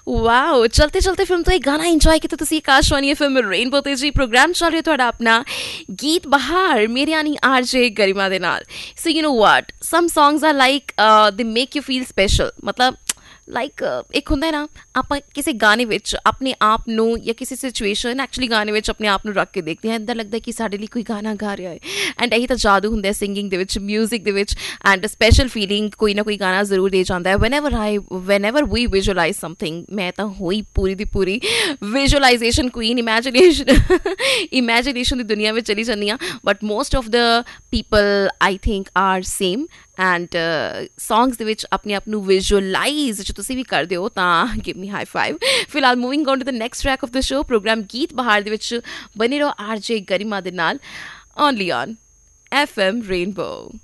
Wow, ਚਲਤੇ ਚਲਤੇ film ਤੋਂ ਇਹ ਗਾਣਾ ਇੰਜੋਏ ਕੀਤਾ ਤੁਸੀਂ ਆਕਾਸ਼ਵਾਣੀ ਐਫਐਮ ਰੇਨਬੋ ਤੇ ਜੀ। ਪ੍ਰੋਗਰਾਮ ਚੱਲ ਰਿਹਾ ਤੁਹਾਡਾ ਆਪਣਾ ਗੀਤ ਬਹਾਰ, ਮੇਰੇ ਯਾਨੀ ਆਰਜੇ ਗਰਿਮਾ ਦੇ ਨਾਲ। So you know what, sum songs are like ਦੇ ਮੇਕ ਯੂ ਫੀਲ ਸਪੈਸ਼ਲ। ਮਤਲਬ ਲਾਈਕ ਇੱਕ ਹੁੰਦਾ ਹੈ ਨਾ, ਆਪਾਂ ਕਿਸੇ ਗਾਣੇ ਵਿੱਚ ਆਪਣੇ ਆਪ ਨੂੰ ਜਾਂ ਕਿਸੇ ਸਿਚੁਏਸ਼ਨ ਐਕਚੁਅਲੀ ਗਾਣੇ ਵਿੱਚ ਆਪਣੇ ਆਪ ਨੂੰ ਰੱਖ ਕੇ ਦੇਖਦੇ ਹਾਂ, ਇੱਦਾਂ ਲੱਗਦਾ ਕਿ ਸਾਡੇ ਲਈ ਕੋਈ ਗਾਣਾ ਗਾ ਰਿਹਾ ਹੈ। ਐਂਡ ਇਹੀ ਤਾਂ ਜਾਦੂ ਹੁੰਦਾ ਸਿੰਗਿੰਗ ਦੇ ਵਿੱਚ, ਮਿਊਜ਼ਿਕ ਦੇ ਵਿੱਚ। ਐਂਡ ਸਪੈਸ਼ਲ ਫੀਲਿੰਗ ਕੋਈ ਨਾ ਕੋਈ ਗਾਣਾ ਜ਼ਰੂਰ ਦੇ ਜਾਂਦਾ ਹੈ। ਵੈਨਐਵਰ ਵੀ ਵਿਜ਼ੂਅਲਾਈਜ਼ ਸਮਥਿੰਗ, ਮੈਂ ਤਾਂ ਹੋਈ ਪੂਰੀ ਦੀ ਪੂਰੀ ਵਿਜ਼ੂਅਲਾਈਜ਼ੇਸ਼ਨ ਕੁਈਨ, ਇਮੈਜੀਨੇਸ਼ਨ ਦੀ ਦੁਨੀਆ ਵਿੱਚ ਚਲੀ ਜਾਂਦੀ ਹਾਂ। But most of the people I think R same. And songs ਦੇ ਵਿੱਚ ਆਪਣੇ ਆਪ ਨੂੰ ਵਿਜ਼ੂਅਲਾਈਜ਼ ਜੇ ਤੁਸੀਂ ਵੀ ਕਰਦੇ ਹੋ ਤਾਂ ਗਿਵ ਮੀ ਹਾਈ ਫਾਈਵ। ਫਿਲਹਾਲ moving on to the next track of the show, programme ਗੀਤ ਬਹਾਰ ਦੇ ਵਿੱਚ ਬਣੇ ਰਹੋ ਆਰਜੇ ਗਰਿਮਾ ਦੇ ਨਾਲ, ਓਨਲੀ ਔਨ FM Rainbow.